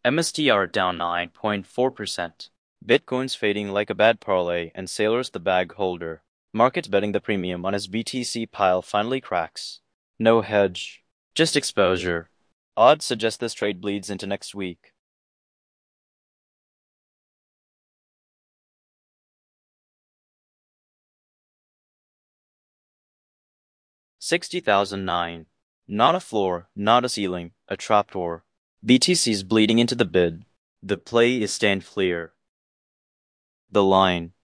MSTR down 9.4%. Bitcoin's fading like a bad parlay and Sailor's the bag holder. Markets betting the premium on his BTC pile finally cracks. No hedge, just exposure. Odds suggest this trade bleeds into next week. $60,009. Not a floor, not a ceiling, a trapdoor. BTC's bleeding into the bid. The play is stand clear. The line.